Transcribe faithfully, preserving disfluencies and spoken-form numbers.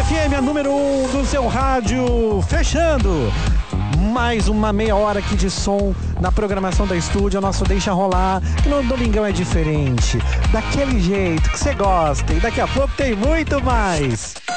F M, a número um do seu rádio, fechando mais uma meia hora aqui de som na programação da estúdio. O nosso Deixa Rolar, que no domingão é diferente, daquele jeito que você gosta. E daqui a pouco tem muito mais.